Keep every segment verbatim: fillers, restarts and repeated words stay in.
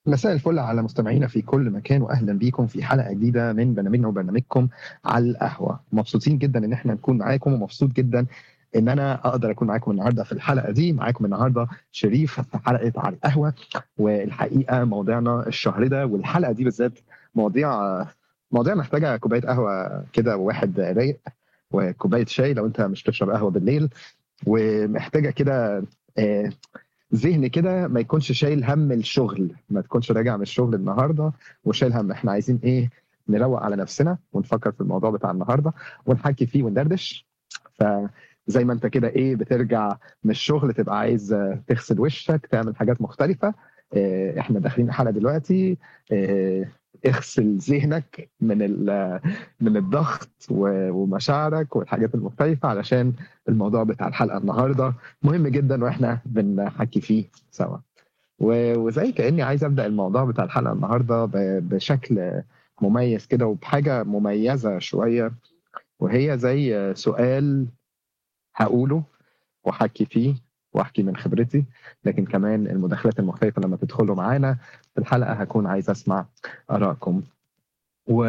مساء الفل على مستمعينا في كل مكان، واهلا بيكم في حلقه جديده من برنامجنا وبرنامجكم على القهوه. مبسوطين جدا ان احنا نكون معاكم، ومبسوط جدا ان انا اقدر اكون معاكم النهارده في الحلقه دي. معاكم النهارده شريف في حلقه على القهوه. والحقيقه موضوعنا الشهر ده والحلقه دي بالذات مواضيع مواضيع محتاجه كوبايه قهوه كده وواحد رايق، وكوبايه شاي لو انت مش بتشرب قهوه بالليل. ومحتاجه كده آه، ذهن كده ما يكونش شايل هم الشغل، ما تكونش راجع من الشغل النهارده وشايل هم. احنا عايزين ايه؟ نروق على نفسنا ونفكر في الموضوع بتاع النهارده ونحكي فيه وندردش. فزي ما انت كده ايه بترجع من الشغل تبقى عايز آه، تغسل وشك، تعمل حاجات مختلفة. آه، احنا داخلين حلقة دلوقتي. آه، اغسل ذهنك من ال- من الضغط و- ومشاعرك والحاجات المختلفة، علشان الموضوع بتاع الحلقة النهاردة مهم جدا واحنا بنحكي فيه سوا. و- وزي كأني عايز أبدأ الموضوع بتاع الحلقة النهاردة ب- بشكل مميز كده وبحاجة مميزة شوية، وهي زي سؤال هقوله واحكي فيه واحكي من خبرتي. لكن كمان المداخلات المختلفة لما تدخلوا معانا في الحلقة هكون عايز أسمع آرائكم. و...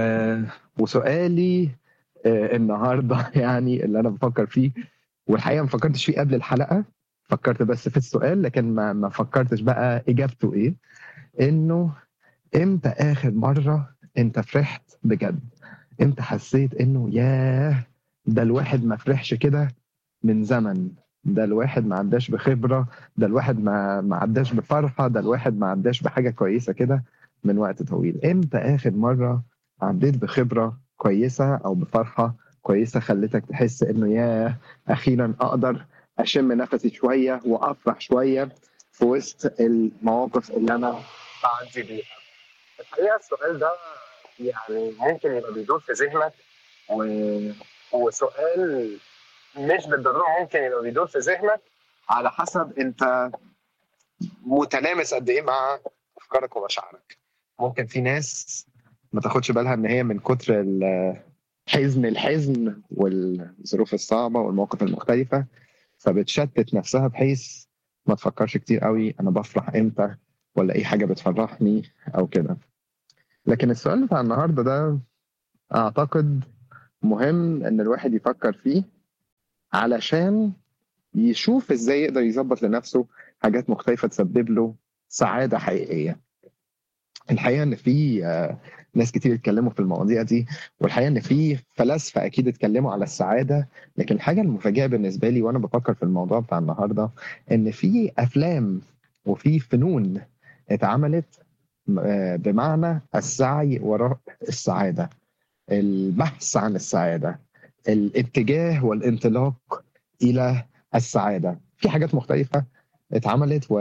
وسؤالي آه، النهاردة يعني اللي أنا بفكر فيه، والحقيقة ما فكرتش فيه قبل الحلقة، فكرت بس في السؤال لكن ما ما فكرتش بقى إجابته إيه. إنه إمتى آخر مرة أنت فرحت بجد؟ إمتى حسيت إنه ياه، ده الواحد ما فرحش كده من زمن، ده الواحد ما عداش بخبرة، ده الواحد ما ما عداش بفرحة، ده الواحد ما عداش بحاجة كويسة كده من وقت طويل. امتى آخر مرة عديت بخبرة كويسة أو بفرحة كويسة خلتك تحس إنه ياه، أخيرا أقدر أشم نفسي شوية وأفرح شوية في وسط المواقف اللي أنا بعدي بيها؟ الحقيقة السؤال ده يعني ممكن يبقى بيدور في ذهنك و... وسؤال مش بالضروره ممكن يبقى بيدور في ذهنك على حسب انت متلامس قد ايه مع افكارك ومشاعرك. ممكن في ناس ما تاخدش بالها ان هي من كتر الحزن الحزن والظروف الصعبه والمواقف المختلفه فبتشتت نفسها بحيث ما تفكرش كتير قوي انا بفرح امتى ولا اي حاجه بتفرحني او كده. لكن السؤال بتاع النهارده ده اعتقد مهم ان الواحد يفكر فيه، علشان يشوف ازاي يقدر يظبط لنفسه حاجات مختلفة تسبب له سعادة حقيقية. الحقيقة ان في آه، ناس كتير اتكلموا في المواضيع دي، والحقيقة ان في فلاسفة اكيد اتكلموا على السعادة. لكن الحاجة المفاجئة بالنسبة لي وانا بفكر في الموضوع بتاع النهاردة ان في افلام وفي فنون اتعملت آه، بمعنى السعي وراء السعادة، البحث عن السعادة، الاتجاه والانطلاق إلى السعادة. في حاجات مختلفة اتعملت و...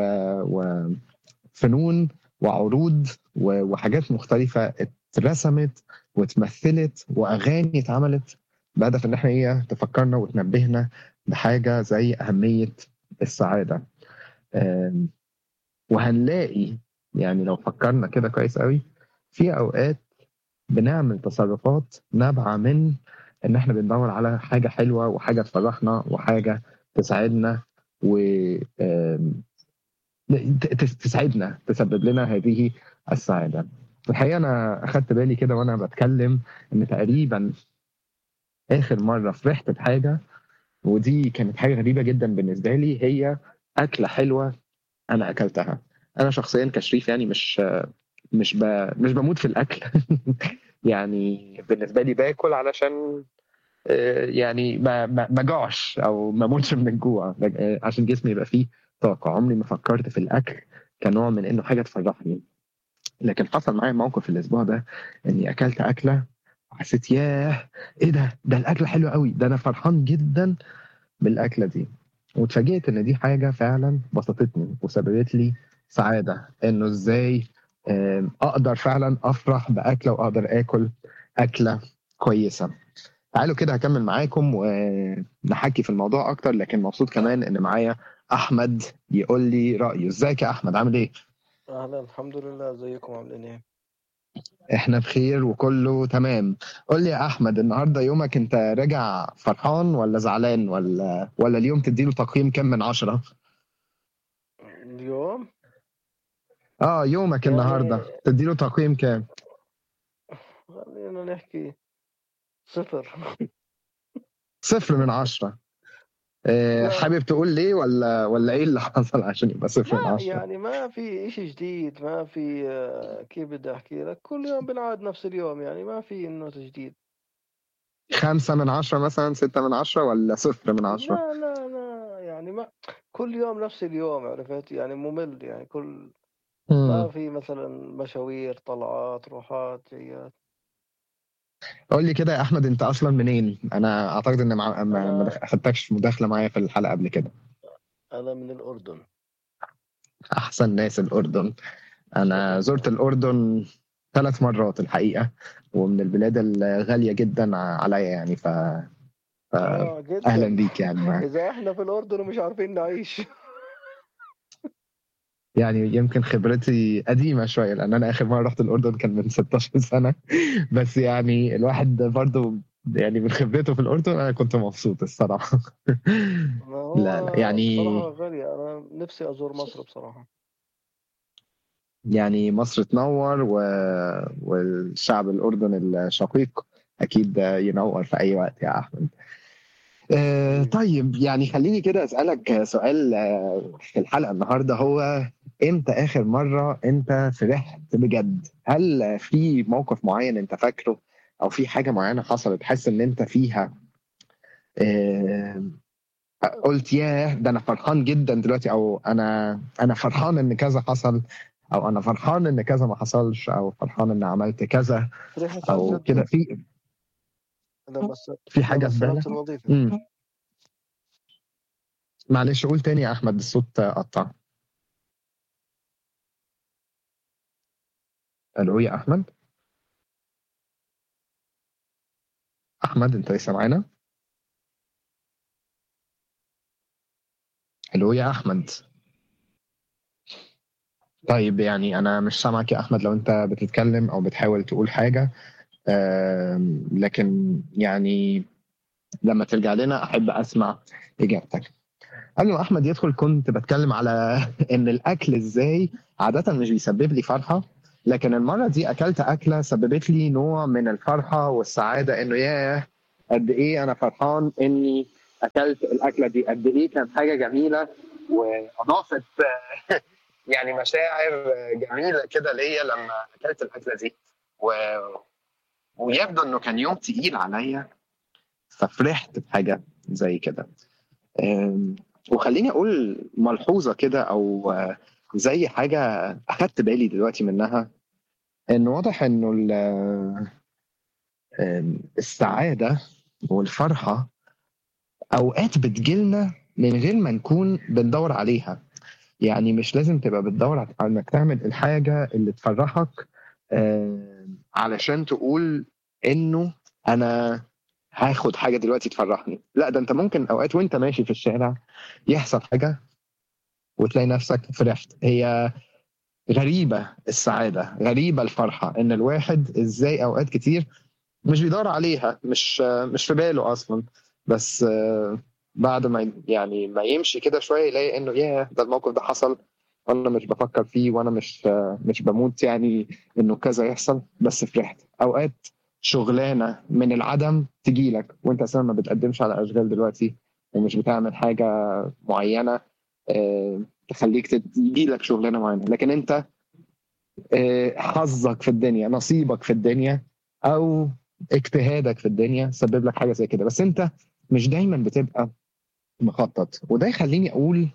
وفنون وعروض و... وحاجات مختلفة اترسمت واتمثلت وأغاني اتعملت بهدف إن احنا هي تفكرنا وتنبهنا بحاجة زي أهمية السعادة. آم، وهنلاقي يعني لو فكرنا كده كويس قوي في أوقات بنعمل تصرفات نابعة من إن إحنا بندور على حاجة حلوة وحاجة تفرحنا وحاجة تسعدنا و آم، ت- تسعدنا تسبب لنا هذه السعادة. الحقيقة أنا أخدت بالي كده وأنا بتكلم إن تقريبا آخر مرة فرحت بحاجة، ودي كانت حاجة غريبة جدا بالنسبة لي، هي أكلة حلوة أنا أكلتها. أنا شخصيا كشريف يعني مش مش ب... مش بموت في الأكل يعني بالنسبة لي باكل علشان آه، يعني ما ما ما جوعش او ما اموتش من الجوع، آه، عشان جسمي يبقى فيه طاقه. عمري ما فكرت في الاكل كنوع من انه حاجه تفرحني. لكن حصل معايا موقف الاسبوع ده اني اكلت اكله وحسيت ياه، ايه ده ده الاكله حلوه قوي، ده انا فرحان جدا بالاكله دي. واتفاجئت ان دي حاجه فعلا بسطتني وسببت لي سعاده، انه ازاي آم، اقدر فعلا افرح باكله واقدر اكل اكله كويسه. تعالوا كده هكمل معاكم ونحكي في الموضوع اكتر، لكن مبسوط كمان ان معايا احمد يقول لي رايه. ازيك يا احمد، عامل ايه؟ أهلا، الحمد لله. ازيكم عاملين ايه؟ احنا بخير وكله تمام. قول لي يا احمد، النهارده يومك انت راجع فرحان ولا زعلان ولا ولا اليوم تديله تقييم كام من عشرة؟ اليوم اه يومك يعني النهارده تديله تقييم كام؟ خلينا نحكي صفر. صفر من عشرة. آه، لا حابب تقول ليه ولا ولا ايه اللي حصل عشان يبقى صفر من لا عشرة؟ يعني ما في إشي جديد، ما في آه، كيف بدي أحكي لك، كل يوم بنعاد نفس اليوم، يعني ما في إنه تجديد. خمسة من عشرة مثلا، ستة من عشرة، ولا صفر من عشرة؟ لا لا لا يعني ما كل يوم نفس اليوم، عرفت؟ يعني ممل، يعني كل ما مم. في مثلا مشاوير، طلعات، روحات، جيات. قول لي كده يا احمد، انت اصلا منين؟ انا اعتقد ان مع... ما ما دخ- أنا اخدتكش مداخله معايا في الحلقه قبل كده. أنا من الأردن. احسن ناس الاردن. انا شرف زرت والله. الاردن ثلاث مرات الحقيقه، ومن البلاد الغاليه جدا عليا يعني. ف... آه اهلا جدا. بيك يعني معاك. إذا إحنا في الأردن ومش عارفين نعيش. يعني يمكن خبرتي قديمه شويه، لان انا اخر مره رحت الاردن كان من ستاشر سنه. بس يعني الواحد برضو يعني من خبرته في الاردن انا كنت مبسوط الصراحه. ما هو لا لا يعني، بصراحة غالية، أنا نفسي أزور مصر بصراحة. يعني مصر تنور و... والشعب الأردن الشقيق أكيد ينور في أي وقت يا أحمد. آه حبيبي. طيب، يعني خليني كده أسألك سؤال آه في الحلقة النهاردة، هو إمتى آخر مرة أنت فرحت بجد؟ هل في موقف معين أنت فاكره، أو في حاجة معينة حصلت تحس إن أنت فيها آه قلت ياه ده أنا فرحان جدا دلوقتي، أو أنا أنا فرحان إن كذا حصل، او انا فرحان ان كذا ما حصلش، او فرحان ان عملت كذا، فرحت عن او جد كده؟ في لما س... في حاجه لما في بالك؟ استلمت الوظيفة. امم معلش قول تاني يا احمد، الصوت قطع. الو يا احمد. احمد انت لسه معانا؟ الو يا احمد. طيب يعني انا مش سامعك يا احمد، لو انت بتتكلم او بتحاول تقول حاجه. آم، لكن يعني لما ترجع لنا احب اسمع اجابتك. قبل ما احمد يدخل كنت بتكلم على ان الاكل ازاي عاده مش بيسبب لي فرحه، لكن المره دي اكلت اكله سببت لي نوع من الفرحه والسعاده، انه ياه قد ايه انا فرحان اني اكلت الاكله دي، قد ايه كانت حاجه جميله واضافت يعني مشاعر جميله كده ليا لما اكلت الاكله دي. و... ويبدو انه كان يوم تقيل عليا، ففرحت بحاجه زي كده. آم، وخليني اقول ملحوظه كده، او آه، زي حاجه اخدت بالي دلوقتي منها، ان واضح انه ال- آم، السعاده والفرحه اوقات بتجيلنا من غير ما نكون بندور عليها. يعني مش لازم تبقى بتدور على انك تعمل الحاجه اللي تفرحك آم، علشان تقول انه انا هاخد حاجه دلوقتي تفرحني. لا، ده انت ممكن اوقات وانت ماشي في الشارع يحصل حاجه وتلاقي نفسك فرحت. هي غريبة السعادة، غريبة الفرحة، إن الواحد إزاي أوقات كتير مش بيدور عليها، مش مش في باله أصلا، بس آه، بعد ما يعني ما يمشي كده شوية يلاقي إنه ياه ده الموقف ده حصل، وأنا مش بفكر فيه، وأنا مش آه، مش بموت يعني إنه كذا يحصل، بس فرحت. أوقات شغلانة من العدم تجيلك وأنت أساسا ما بتقدمش على أشغال دلوقتي، ومش بتعمل حاجة معينة آه، تخليك تجي لك شغلانه معينه، لكن انت آه، حظك في الدنيا، نصيبك في الدنيا، او اجتهادك في الدنيا سبب لك حاجه زي كده، بس انت مش دايما بتبقى مخطط. وده يخليني اقول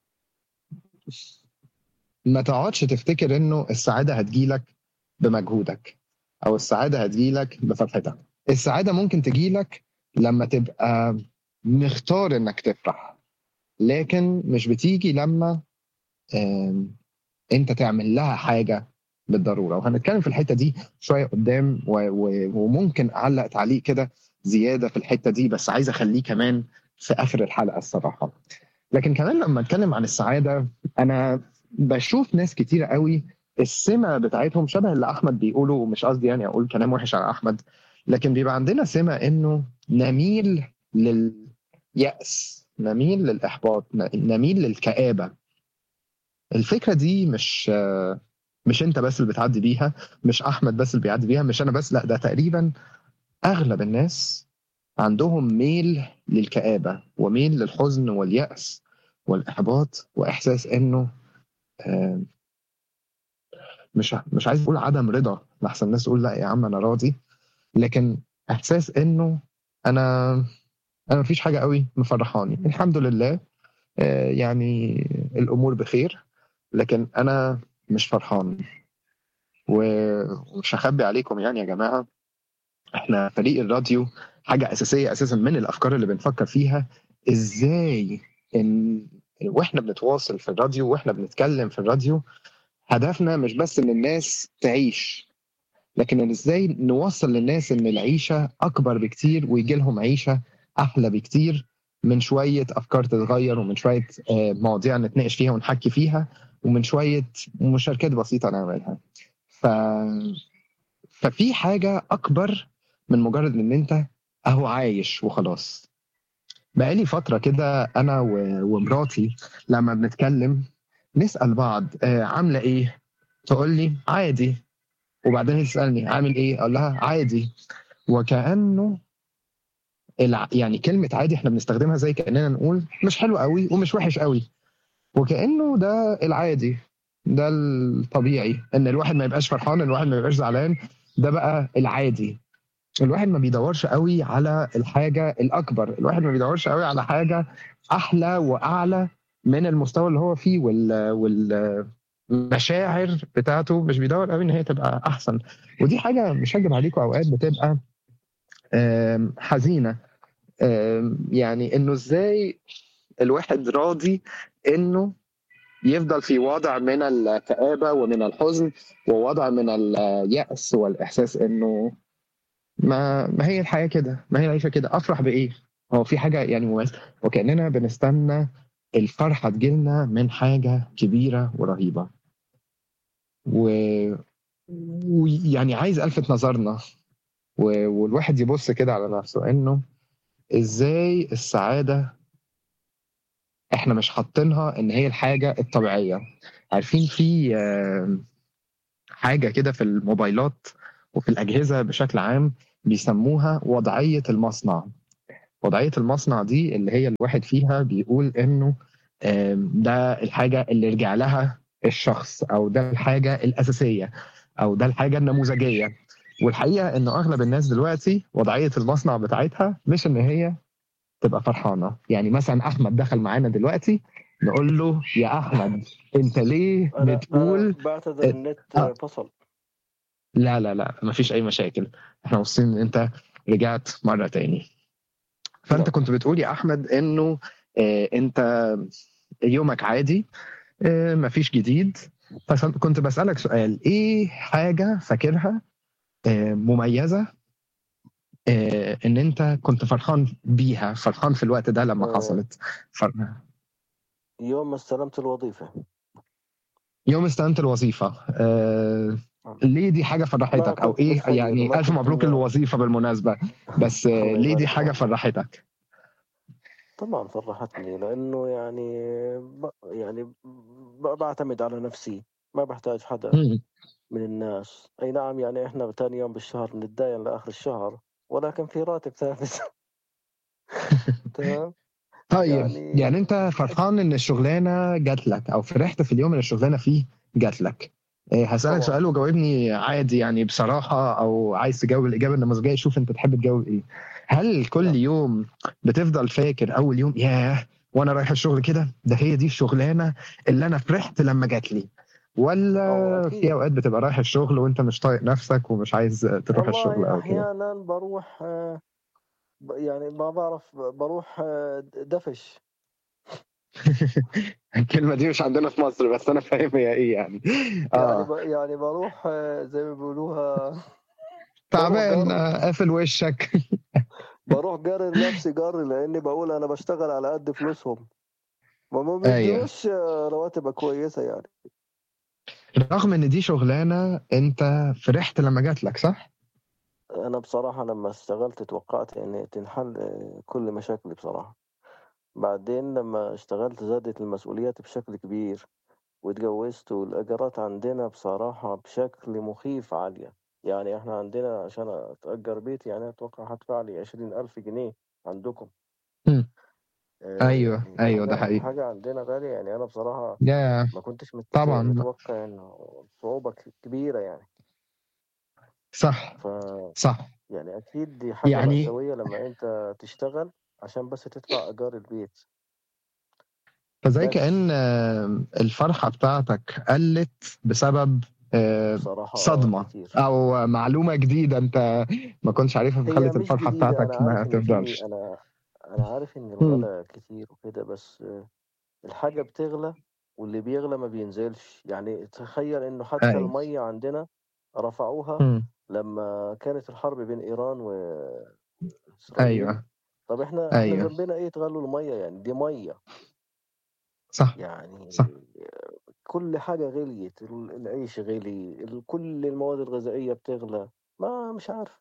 ما تقعدش تفتكر انه السعاده هتجيلك بمجهودك، او السعاده هتجيلك بفتحتك. السعاده ممكن تجيلك لما تبقى مختار انك تفرح، لكن مش بتيجي لما آم، انت تعمل لها حاجه بالضروره. وهنتكلم في الحته دي شويه قدام، و... و... وممكن اعلق تعليق كده زياده في الحته دي، بس عايز اخليه كمان في اخر الحلقه الصراحه. لكن كمان لما اتكلم عن السعاده، انا بشوف ناس كتيره قوي السمه بتاعتهم شبه اللي احمد بيقوله، ومش قصدي يعني اقول كلام وحش على احمد، لكن بيبقى عندنا سمه انه نميل لليأس، نميل للاحباط، نميل للكآبه. الفكره دي مش مش انت بس اللي بتعدي بيها، مش احمد بس اللي بيعدي بيها، مش انا بس، لا ده تقريبا اغلب الناس عندهم ميل للكآبة وميل للحزن واليأس والإحباط وإحساس إنه آه، مش مش عايز أقول عدم رضا لحسن الناس تقول لا يا عم أنا راضي، لكن إحساس إنه أنا أنا مفيش حاجة قوي مفرحاني، الحمد لله آه، يعني الأمور بخير، لكن أنا مش فرحان. ومش هخبي عليكم يعني يا جماعة، احنا فريق الراديو حاجة أساسية أساسا من الأفكار اللي بنفكر فيها إزاي إن وإحنا بنتواصل في الراديو وإحنا بنتكلم في الراديو، هدفنا مش بس إن الناس تعيش، لكن إن إزاي نوصل للناس إن العيشة أكبر بكتير ويجي لهم عيشة أحلى بكتير من شوية أفكار تتغير، ومن شوية آه، مواضيع نتناقش فيها ونحكي فيها، ومن شوية مشاركات بسيطة نعملها. ف... ففي حاجة أكبر من مجرد إن أنت أهو عايش وخلاص. بقالي فترة كده أنا و- ومراتي لما بنتكلم نسأل بعض آه، عاملة إيه؟ تقول لي عادي، وبعدين هي تسألني عامل إيه؟ أقول لها عادي. وكأنه الع... يعني كلمة عادي إحنا بنستخدمها زي كأننا نقول مش حلو قوي ومش وحش قوي، وكأنه ده العادي، ده الطبيعي إن الواحد ما يبقاش فرحان، الواحد ما يبقاش زعلان، ده بقى العادي. الواحد ما بيدورش قوي على الحاجة الأكبر، الواحد ما بيدورش قوي على حاجة أحلى وأعلى من المستوى اللي هو فيه، وال والمشاعر بتاعته مش بيدور قوي إن هي تبقى أحسن. ودي حاجة مش هكدب عليكم أوقات بتبقى آم، حزينة. آم، يعني إنه إزاي الواحد راضي إنه يفضل في وضع من الكآبة ومن الحزن ووضع من اليأس والإحساس إنه ما ما هي الحياة كده، ما هي العيشة كده، أفرح بإيه؟ هو في حاجة يعني مميزة؟ وكأننا بنستنى الفرحة تجيلنا من حاجة كبيرة ورهيبة. و- ويعني عايز ألفت نظرنا و- والواحد يبص كده على نفسه إنه إزاي السعادة إحنا مش حاطينها إن هي الحاجة الطبيعية. عارفين في آه، حاجة كده في الموبايلات وفي الأجهزة بشكل عام بيسموها وضعية المصنع. وضعية المصنع دي اللي هي الواحد فيها بيقول إنه آم، ده الحاجة اللي رجع لها الشخص، أو ده الحاجة الأساسية، أو ده الحاجة النموذجية. والحقيقة إنه أغلب الناس دلوقتي وضعية المصنع بتاعتها مش إن هي تبقى فرحانة. يعني مثلا أحمد دخل معانا دلوقتي، نقول له يا أحمد أنت ليه أنا أنا بتقول بعتذر النت آه فصل. لا لا لا مفيش أي مشاكل، إحنا مبسوطين إن أنت رجعت مرة تاني. فانت نعم. كنت بتقول يا احمد انه آه، انت يومك عادي، آه، مفيش جديد. فكنت بسألك سؤال، ايه حاجة فاكرها آه، مميزة آه، ان انت كنت فرحان بيها، فرحان في الوقت ده لما آه، حصلت؟ فر... يوم ما استلمت الوظيفة. يوم استلمت الوظيفة. آه، نعم. ليه دي حاجة ما فرحتك او كنت ايه؟ متخيل يعني ما الف كنت مبروك م... الوظيفة بالمناسبة. بس آه، الله ليه دي يبارك حاجة فيك. فرحتك؟ طبعا فرحتني لأنه يعني ب... يعني ب... بعتمد على نفسي، ما بحتاج حدا مم. من الناس. أي نعم، يعني إحنا بتاني يوم بالشهر بنتداين لآخر الشهر، ولكن في راتب ثابت. تمام. طيب يعني يعني انت فرحان ان الشغلانه جات لك، او فرحت في اليوم اللي الشغلانه فيه جات لك؟ إيه، هسألك طبعا. سؤال وجاوبني عادي يعني بصراحة، أو عايز تجاوب الإجابة النموذجية شوف أنت تحب تجاوب إيه. هل كل نعم. يوم بتفضل فاكر أول يوم ياه وأنا رايح الشغل كده ده هي دي الشغلانة اللي أنا فرحت لما جات لي؟ أو ولا في أكيد. أوقات بتبقى رايح الشغل وأنت مش طايق نفسك ومش عايز تروح الشغل والله أو كده؟ أحيانا بروح، آه، ب- يعني ما بعرف، بروح آه، دفش. الكلمة دي مش عندنا في مصر بس أنا فاهم هي إيه يعني. يعني آه ب... يعني بروح، آه، زي ما بيقولوها. بروح تعبان قر آه، قافل وشك. بروح قرر نفسي قرر، لاني بقول انا بشتغل على قد فلوسهم، وما ايوه، بيدونيش آه، رواتب كويسه يعني. رغم ان دي شغلانه انت فرحت لما جات لك، صح؟ انا بصراحه لما اشتغلت توقعت ان تنحل آه، كل مشاكلي بصراحه. بعدين لما اشتغلت زادت المسؤوليات بشكل كبير. واتجوزت، والإيجارات عندنا بصراحة بشكل مخيف عالية. يعني إحنا عندنا عشان أتأجر بيت يعني أتوقع هادفع لي عشرين ألف جنيه عندكم. إمم. آآ أيوه، يعني أيوه ده الحاجة حقيقي. الحاجة عندنا غالية، يعني أنا بصراحة ياه! ما كنتش مت طبعًا. متوقع إنه صعوبة ك كبيرة يعني. صح، ف صح. يعني أكيد دي حاجة يعني مأساوية لمّا أنت تشتغل عشان بس تدفع إيجار البيت. فزي كأن بس آه، الفرحة بتاعتك قلّت بسبب آآ بصراحة آه صدمة كتير. أو معلومة جديدة أنت ما كنتش عارفها، هي فخلّت مش الفرحة جديدة، أنا بتاعتك ما عارف إن في تفضلش. أنا أنا عارف إن إمم. الغلا كتير وكده، بس الحاجة بتغلى واللي بيغلى ما بينزلش. يعني تخيل إنه حتى أيوه. المَيّة عندنا رفعوها إمم. لمّا كانت الحرب بين إيران وإسرائيل. أيوه، طَب إحنا إحنا أيوه. ذنبنا إيه تغلّوا المَيّة يعني دي مَيّة. صح، صح. يعني كل حاجة غليت، ال العيش غِلي، ال كل المواد الغذائية بتغلى. ما مش عارف،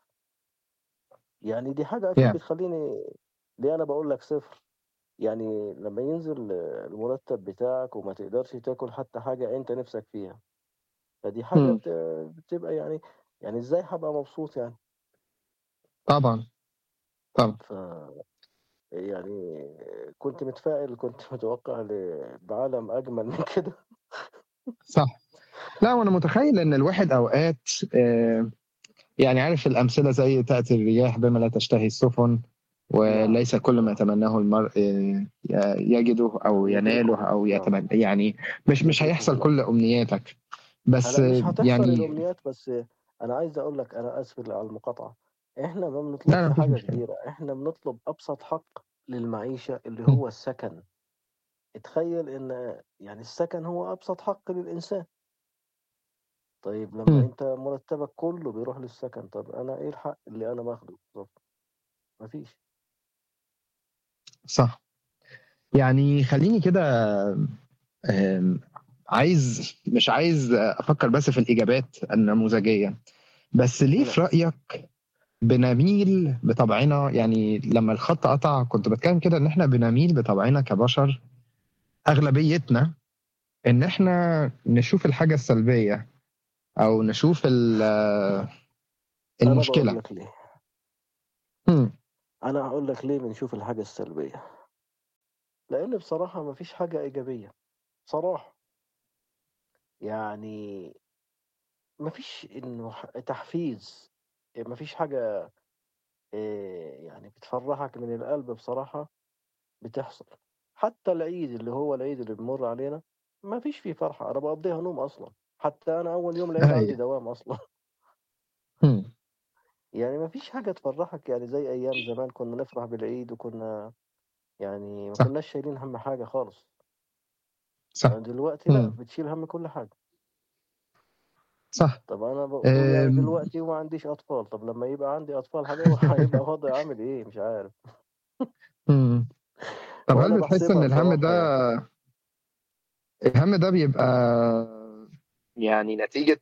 يعني دي حاجة أكيد ياه! بتخلّيني ليه أنا باقول لك صفر. يعني لمّا ينزل المرتب بتاعك وما تقدرش تاكل حتى حاجة أنت نِفْسك فيها، فدي حاجة إمم. بت بتبقى يعني يعني إزاي هابقى مبسوط يعني؟ طبعًا، طبعًا. ف يعني كنت متفائل، كنت متوقع ل بعالم أجمل من كده. صح. لأ، وأنا متخيّل إن الواحد أوقات آآ يعني عارف الأمثلة زي تأتي الرياح بما لا تشتهي السفن، نعم، وليس كل ما يتمناه المرء ي يجده أو يناله يدركه، أو نعم، يتمن يعني مش مش يدركه هيحصل نعم. كل أمنياتك، بس هلأ مش هتحصل يعني الأمنيات، بس أنا عايز أقول لك، أنا آسف على المقاطعة، إحنا ما لا، لا بنطلبش ما فيش حاجة مشكلة. كبيرة، إحنا بنطلب أبسط حق للمعيشة اللي إمم. هو السكن. تخيل إن يعني السكن هو أبسط حق للإنسان. طيب لمّا إمم. أنت مرتبك كله بيروح للسكن، طب أنا إيه الحق اللي أنا باخده بالضبط؟ ما فيش. صح. يعني خلّيني كده آمم عايز مش عايز أفكّر بس في الإجابات النموذجية، بس ليه نعم، في رأيك بنميل بطبعنا يعني لمّا الخط قطع كنت باتكلّم كده إن إحنا بنميل بطبعنا كبشر أغلبيتنا إن إحنا نشوف الحاجة السلبية أو نشوف ال أنا باقول المشكلة. لك ليه. إمم. أنا هاقول لك ليه بنشوف الحاجة السلبية. لإن بصراحة ما فيش حاجة إيجابية، بصراحة. يعني ما فيش إنه ح تحفيز، ما فيش حاجة آآ يعني بتفرّحك من القلب بصراحة بتحصل. حتى العيد اللي هو العيد اللي بيمُر علينا ما فيش فيه فرحة، أنا باقضّيها نوم أصلًا. حتى أنا أول يوم العيد عندي أيوه. دوام أصلًا. إمم. يعني ما فيش حاجة تفرّحك، يعني زي أيام زمان كنا نفرح بالعيد وكنا يعني ما صح، كناش شايلين هَم حاجة خالص. صح. آآ دلوقتي لأ، إمم. بتشيل هَم كل حاجة. صح. طَب أنا باقول يعني آمم. دلوقتي وما عنديش أطفال، طَب لمّا يبقى عندي أطفال هاجو هيبقى وضعي عامل إيه؟ مش عارف. إمم. طَب هل وأنا بتحس إن باحسبها الهَم بصراحة يعني. ده الهَم ده بيبقى يعني نتيجة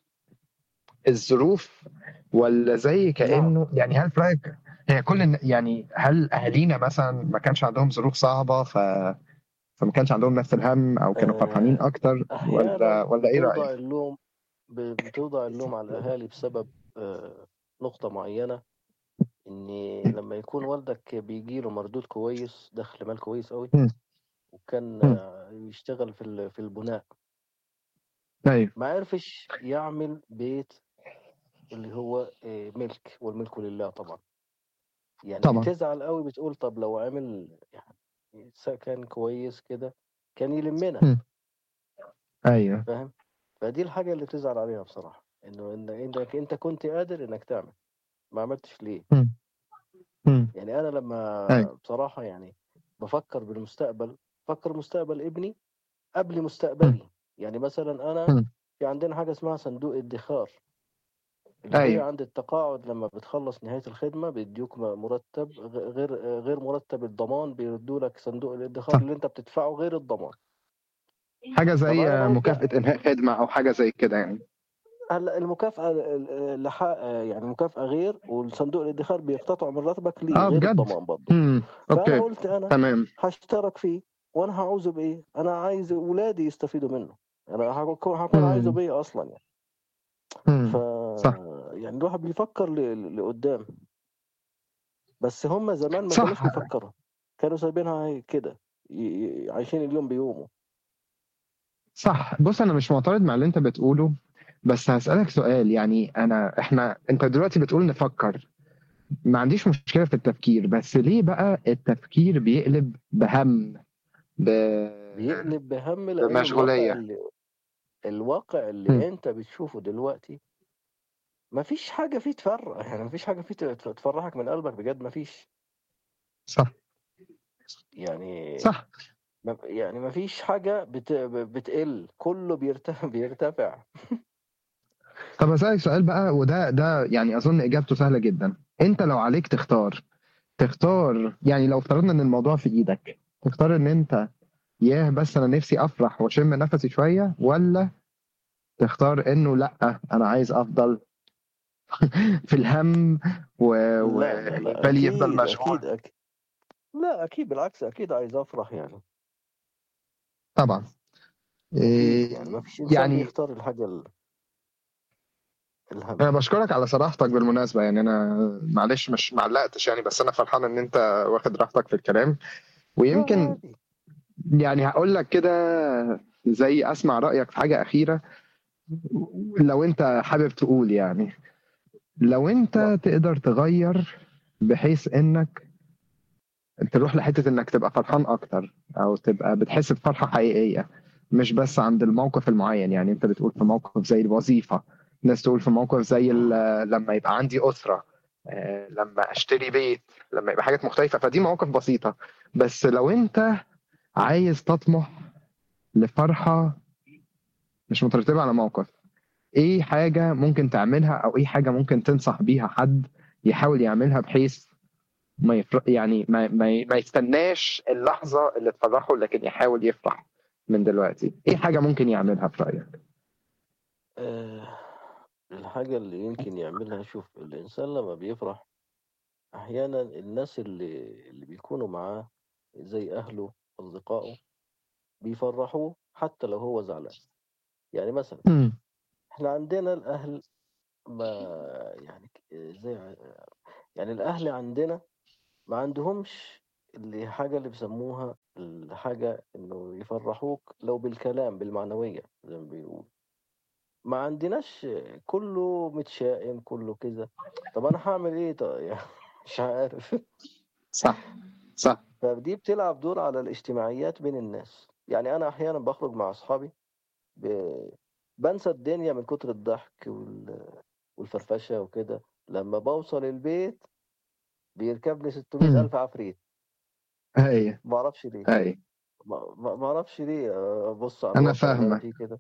الظروف والّا زي نعم. كإنه يعني هل في رأيك هي كل الن يعني هل أهالينا مثلًا ما كانش عندهم ظروف صعبة ف فما كانش عندهم نفس الهَم أو كانوا فرحانين آآ أكتر والّا أحيانًا والّا إيه رأيك؟ بتوضع اللوم ب بتوضع اللوم على الأهالي بسبب آآ نقطة معيّنة. إن لمّا يكون والدك بييجي له مردود كويس، دخْل مال كويس أوي، إمم. وكان إمم. آه، يشتغل في ال في البُناء، أيوه. ما عرفش يعمل بيت اللي هو آآ مِلك والملك لله طبعًا. يعني طبعًا. بتزعل أوي، بتقول طَب لو عمل يعني سكن كويس كده كان يلمّنا. إمم. أيوه. فاهم؟ فدي الحاجة اللي تزعل عليها بصراحة، إنه إن إنك أنت كنت قادر إنك تعمل، ما عملتش ليه؟ إمم. إمم. يعني أنا أيوه. لمّا بصراحة يعني بافكّر بالمستقبل، بافكّر مستقبل ابني قبل إمم. مستقبلي. يعني مثلًا أنا إمم. في عندنا حاجة اسمها صندوق ادّخار، اللي هي أيوه. عند التقاعد لمّا بتخلّص نهاية الخدمة بيدّوك م مُرتّب غ غير غير مُرتّب الضمان، بيدّوا لك صندوق الادّخار صح. اللي أنت بتدفعه غير الضمان. حاجة طَب أنا زي باقول مكافأة إنهاء خدمة أو حاجة زي كده يعني. هلأ المكافأة ال ال لح يعني مكافأة غير، والصندوق الادّخار بيقتطعوا من راتبك ليه آه غير بجد؟ الضمان برضه. إمم. فأنا أوكي. قُلت أنا تمام. هاشترك فيه، وأنا هاعوزه بإيه؟ أنا عايز ولادي يستفيدوا منه. انا هكون هكون عايزه امم بيا اصلا يعني. ف امم صح يعني الواحد بيفكر ل- لقدام، بس هم زمان ما كانوش صح بيفكروا، كانوا سايبينها هي كده، ي- ي- عايشين اليوم بيومه. صح. بص انا مش معترض مع اللي انت بتقوله، بس هسألك سؤال. يعني انا احنا انت دلوقتي بتقول نفكر، ما عنديش مشكلة في التفكير، بس ليه بقى التفكير بيقلب بهم، ب... بيقلب بهم لانه الواقع بمشغولية؟ اللي الواقع مم. اللي انت بتشوفه دلوقتي ما فيش حاجه فيه تفرح، يعني ما فيش حاجه فيه تف- تفرحك من قلبك بجد، ما فيش. صح يعني صح. ما يعني ما فيش حاجه بت... بتقل، كله بيرتفع بيرتفع. طب أسألك سؤال بقى، وده ده يعني أظن إجابته سهلة جدا. أنت لو عليك تختار، تختار يعني لو افترضنا إن الموضوع في إيدك، تختار إن أنت ياه بس أنا نفسي أفرح وأشم نفسي شوية، ولا تختار إنه لأ أنا عايز أفضل في الهم و- لا لا لا، وبالي يفضل اكيد مشغول؟ اكيد اكيد. لا اكيد، بالعكس، اكيد عايز افرح يعني. طبعا. اكيد إيه، يعني ما فيش انسان يعني بيختار الحاجه ال- الهم. انا بشكرك على صراحتك بالمناسبه. يعني انا معلش مش معلقتش يعني، بس انا فرحان ان انت واخد راحتك في الكلام. لا ويمكن عادي. يعني هقول لك كده، زي اسمع رايك في حاجه اخيره، لو انت حابب تقول يعني. لو لا انت تقدر تغير بحيث انك تروح لحته انك تبقى فرحان اكتر، او تبقى بتحس بفرحه حقيقيه، مش بس عند الموقف المعين. يعني انت بتقول في موقف زي الوظيفه، ناس تقول في موقف زي ال- لما يبقى عندي اسره، آه، لما اشتري بيت، لما يبقى حاجات مختلفه، فدي مواقف بسيطه. بس لو انت عايز تطمح لفرحه مش مترتبه على موقف، ايه حاجه ممكن تعملها، او ايه حاجه ممكن تنصح بيها حد يحاول يعملها بحيث ما يفرق، يعني ما ما ما يستناش اللحظة اللي تفرحه، لكن يحاول يفرح من دلوقتي؟ ايه حاجة ممكن يعملها في رأيك؟ آه، الحاجه اللي يمكن يعملها، شوف الانسان لما بيفرح احيانا الناس اللي اللي بيكونوا معاه زي اهله، اصدقائه، بيفرحوه حتى لو هو زعلان. يعني مثلا امم احنا عندنا الاهل، ما يعني ك- زي يعني الاهل عندنا ما عندهمش اللي حاجة اللي بيسموها الحاجة انه يفرحوك لو بالكلام، بالمعنوية زي ما بيقول. ما عندناش، كله متشائم، كله كذا. طب انا هعمل ايه؟ طيب يعني مش عارف. صح صح. فدي بتلعب دور على الاجتماعيات بين الناس. يعني انا احيانا بخرج مع اصحابي، ب... بنسى الدنيا من كتر الضحك وال... والفرفشة وكده. لما بوصل البيت بيركبني ستمائة امم ألف عفريت. هاي ما اعرفش ليه، هاي ما ما ما اعرفش ليه. ابص على انا الواقع اللي انا فاهمك. فيه كده.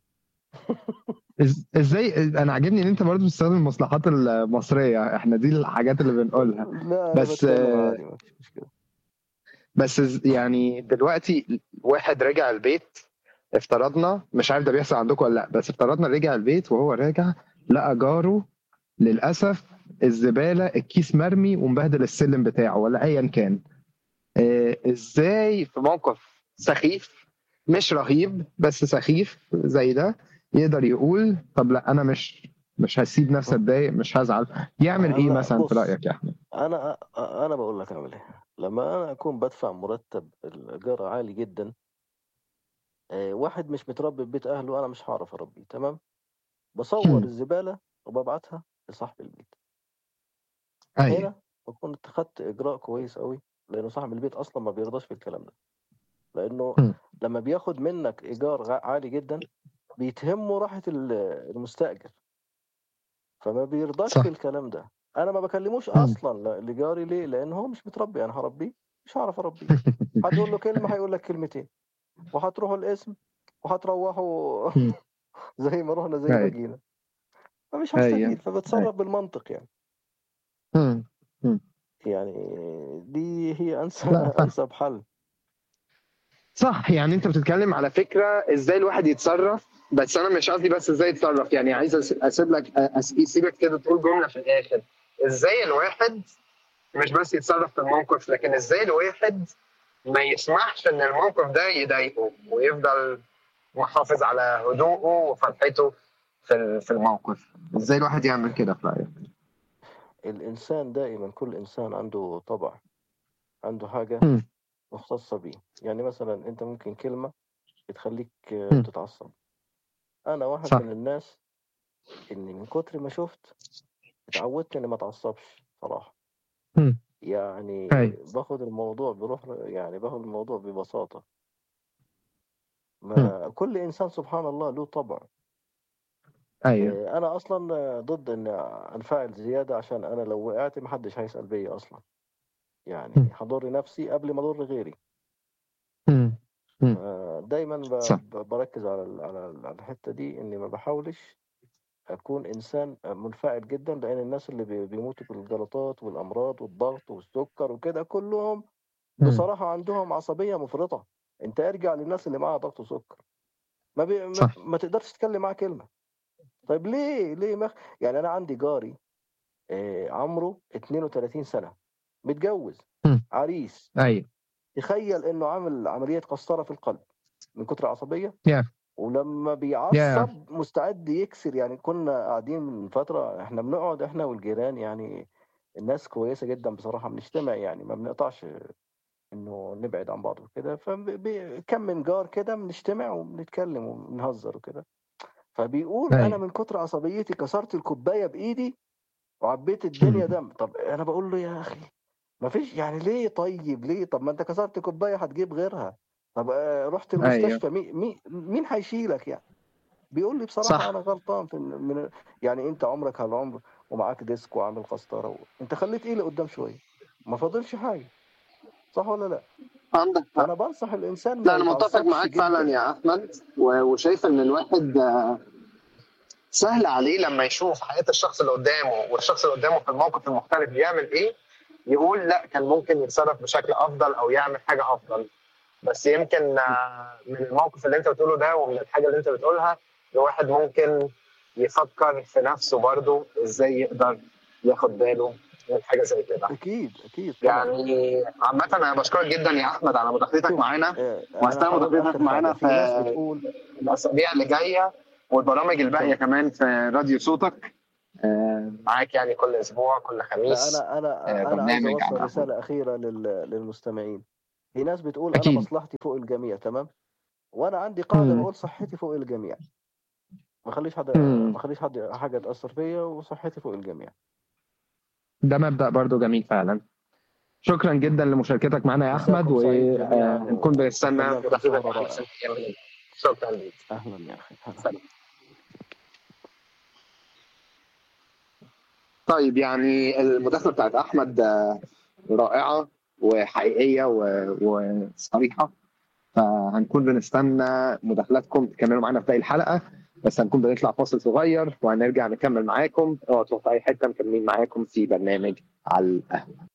إز... ازاي انا عاجبني ان انت برضو بتستخدم المصطلحات المصرية، احنا دي الحاجات اللي بنقولها. لا انا بس بتكلم عادي، ما فيش مشكله. بس إز- يعني دلوقتي واحد رجع البيت، افترضنا، مش عارف ده بيحصل عندكم ولا لا، بس افترضنا رجع البيت وهو راجع لقى جاره للأسف الزبالة الكيس مرمي ومبهدل السلم بتاعه ولا أيا كان. آه، إزاي في موقف سخيف، مش رهيب بس سخيف زي ده، يقدر يقول طب لا أنا مش مش هسيب نفسي أتضايق، مش هزعل؟ يعمل إيه هلا مثلا في بص، رأيك يا أحمد؟ انا انا بقول لك اعمل ايه. لما انا اكون بدفع مرتب الايجار عالي جدا، آه، واحد مش متربي في بيت اهله، انا مش هعرف اربيه تمام. بصور هم، الزباله وببعتها لصاحب البيت. أي هنا بكون اتخذت اجراء كويس قوي، لانه صاحب البيت اصلا ما بيرضاش بالكلام ده. لانه هم، لما بياخد منك ايجار غ- عالي جدا، بيتهمه راحه ال- المستاجر، فما بيرضاش صح. بالكلام ده. انا ما بكلموش هم. اصلا ل- لجاري. ليه؟ لان هو مش متربي، انا هربيه؟ مش هعرف اربيه. هتقول له كلمه هيقول لك كلمتين، وهتروحوا القسم وهتروحوا هم. زي ما رحنا زي ما أي جينا. فمش أي هستفيد، أي. فبتصرف بالمنطق يعني. هم. هم. يعني دي هي انسب لا فاهم. انسب حل. صح. يعني انت بتتكلم على فكره ازاي الواحد يتصرف، بس انا مش قصدي بس ازاي يتصرف، يعني عايز أس- اسيب لك أس- اسيبك كده تقول جمله في الاخر. ازاي الواحد مش بس يتصرف في الموقف، لكن ازاي الواحد ما يسمحش ان الموقف ده يضايقه ويفضل وحافظ على هدوءه وفرحته في في الموقف. ازاي الواحد يعمل كده في رأيك؟ الإنسان دائما، كل إنسان عنده طبع، عنده حاجة مم. مختصة بيه. يعني مثلا أنت ممكن كلمة بتخليك آه، مم. تتعصب. أنا واحد صح. من الناس إني من كتر ما شفت اتعودت إني ما أتعصبش صراحة. مم. يعني ايوه. باخد الموضوع بروح، يعني باخد الموضوع ببساطة. مم. ما كل إنسان سبحان الله له طبع. ايوه. إيه، أنا أصلا آه، ضد إني أنفعل زيادة، عشان أنا لو وقعت محدش هيسأل بيا أصلا. يعني مم. هضر نفسي قبل ما أضر غيري. مم. مم. دايما صح. ب- ب- بركز على ال- على ال- على الحتة دي، إني ما بحاولش أكون إنسان منفعل جدا، لأن الناس اللي بي- بيموتوا بالجلطات والأمراض والضغط والسكر وكده كلهم مم. بصراحة عندهم عصبية مفرطة. أنت ارجع للناس اللي معاها ضغط وسكر، ما, بي... ما... صح. ما تقدرش تتكلم معاه كلمة. طيب ليه ليه مخ... يعني أنا عندي جاري آه، عمره اثنين وثلاثين سنة، متجوز، مم. عريس. ايوه. تخيل إنه عامل عملية قسطرة في القلب من كتر عصبية. يا ولما يا بيعصب مستعد يكسر. يعني كنا قاعدين من فترة، احنا بنقعد احنا والجيران، يعني الناس كويسة جدا بصراحة، بنجتمع يعني ما بنقطعش انه نبعد عن بعض وكده. فكم من جار كده بنجتمع وبنتكلم وبنهزر وكده. فبيقول انا ايوه. من كتر عصبيتي كسرت الكوباية بايدي وعبيت الدنيا مم. دم. طب انا بقول له يا اخي ما فيش، يعني ليه؟ طيب ليه؟ طب ما انت كسرت كوباية هتجيب غيرها. طب آه، رحت ايوه. المستشفى، مين مين مين هيشيلك يعني؟ بيقول لي بصراحة صح. أنا غلطان في إن- من يعني أنت عمرك هالعمر ومعاك ديسك وعامل قسطرة و... أنت خليت إيه لقدام شوية؟ ما فاضلش حاجة. صح ولا لا؟ عندك حق. فأنا بنصح الإنسان لا، ما انا متفق يتعصبش معاك فعلا جدا. يا احمد، و- وشايف ان الواحد سهل عليه لما يشوف حياة الشخص اللي قدامه والشخص اللي قدامه في الموقف المختلف بيعمل ايه، يقول لا كان ممكن يتصرف بشكل افضل او يعمل حاجة افضل. بس يمكن آه، من الموقف اللي انت بتقوله ده ومن الحاجة اللي انت بتقولها، الواحد ممكن يفكر في نفسه برضه ازاي يقدر ياخد باله من حاجة زي كده. أكيد أكيد طبعا. يعني عامة أنا بشكرك جدا يا أحمد على مداخلتك شوف معانا، آه، أنا وهستنى هقول مداخلتك آخر حاجة. معانا في في ناس بتقول الأسابيع اللي جاية والبرامج الباقية تمام. كمان في راديو صوتك. آه، معاك يعني كل أسبوع كل لا، خميس أنا آه، أنا أنا عايز برنامج عن أوصل قهوة. رسالة أخيرة لل... للمستمعين. في ناس بتقول أنا أكيد. مصلحتي فوق الجميع، تمام. وأنا عندي قاعدة مم. بقول صحتي فوق الجميع. ما خليش حد مم. ما خليش حد حاجة تأثر فيا، وصحتي فوق الجميع. ده مبدأ برضو جميل فعلا. شكرا جدا لمشاركتك معنا يا أحمد، مساكم سعيد جميعا، ونكون بنستنى وأتمنى لكم مداخلتك سهرة معاك في رائعة. الأيام اللي جاية. شكرا لك. أهلا يا أخي، هلا. سلام. طيب يعني المداخلة بتاعت أحمد آه، رائعة وحقيقية و- وصريحة. فهنكون بنستنى مداخلاتكم تكملوا معانا في باقي الحلقة، بس هنكون بنطلع فاصل صغير وهنرجع نكمل معاكم. اوعوا تروحوا في أي حتة، مكملين معاكم في برنامج على القهوة.